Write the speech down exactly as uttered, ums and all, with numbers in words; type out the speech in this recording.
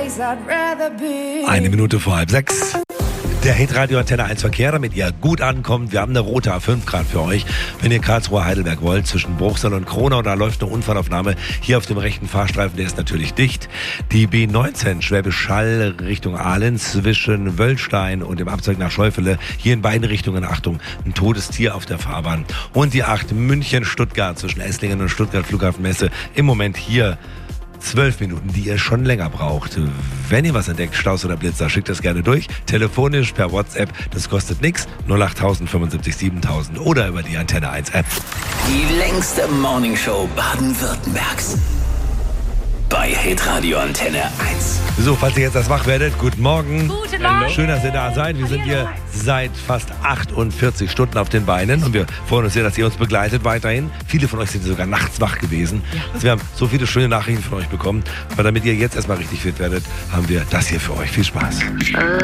Eine Minute vor halb sechs. Der Hitradio Antenne eins Verkehr, damit ihr gut ankommt. Wir haben eine rote A fünf Grad für euch. Wenn ihr Karlsruhe Heidelberg wollt, zwischen Bruchsal und Kronau, da läuft eine Unfallaufnahme. Hier auf dem rechten Fahrstreifen, der ist natürlich dicht. Die B neunzehn Schwäbisch Hall Richtung Aalen zwischen Wöllstein und dem Abzweig nach Scheufele. Hier in beiden Richtungen, Achtung, ein totes Tier auf der Fahrbahn. Und die acht München-Stuttgart zwischen Esslingen und Stuttgart Flughafenmesse. Im Moment hier zwölf Minuten, die ihr schon länger braucht. Wenn ihr was entdeckt, Staus oder Blitzer, schickt das gerne durch. Telefonisch, per WhatsApp, das kostet nichts. null acht null null fünfundsiebzig siebentausend oder über die Antenne eins App. Die längste Morningshow Baden-Württembergs. Bei Hitradio Antenne eins. So, falls ihr jetzt erst wach werdet, guten Morgen. Guten Morgen. Schön, dass ihr da seid. Wir sind hier seit fast achtundvierzig Stunden auf den Beinen und wir freuen uns sehr, dass ihr uns begleitet weiterhin. Viele von euch sind sogar nachts wach gewesen. Also wir haben so viele schöne Nachrichten von euch bekommen. Aber damit ihr jetzt erstmal richtig fit werdet, haben wir das hier für euch. Viel Spaß.